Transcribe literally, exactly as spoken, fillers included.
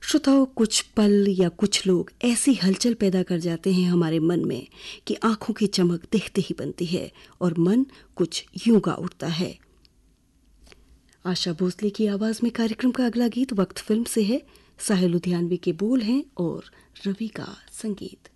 श्रोताओं, कुछ पल या कुछ लोग ऐसी हलचल पैदा कर जाते हैं हमारे मन में कि आंखों की चमक देखते ही बनती है और मन कुछ यूं गा उठता है। आशा भोसले की आवाज में कार्यक्रम का अगला गीत वक्त फिल्म से है। साहिल लुधियानवी के बोल हैं और रवि का संगीत।